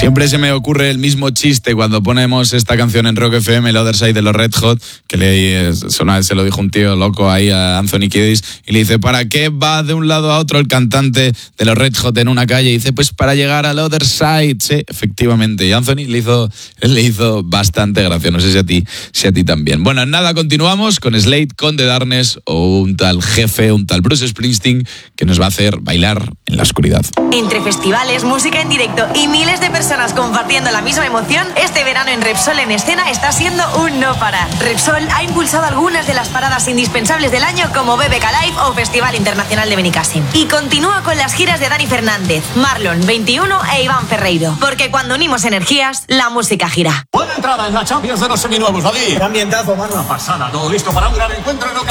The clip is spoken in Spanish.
Siempre se me ocurre el mismo chiste cuando ponemos esta canción en Rock FM, el Other Side de los Red Hot, que una vez se lo dijo un tío loco ahí a Anthony Kiedis, y le dice, ¿para qué va de un lado a otro el cantante de los Red Hot en una calle? Y dice, pues para llegar al Other Side. Sí, efectivamente. Y Anthony le hizo bastante gracia. No sé si a ti también. Bueno, nada, continuamos con Slade, con The Darkness o un tal jefe, un tal Bruce Springsteen, que nos va a hacer bailar en la oscuridad. Entre festivales, música en directo y miles de personas compartiendo la misma emoción, este verano en Repsol en escena está siendo un no parar. Repsol ha impulsado algunas de las paradas indispensables del año como BBK Live o Festival Internacional de Benicàssim. Y continúa con las giras de Dani Fernández, Marlon, 21 e Iván Ferreiro. Porque cuando unimos energías, la música gira. Buena entrada en la Champions de los seminuevos, David. Qué ambientazo, Marlon. Pasada, todo listo para un gran encuentro en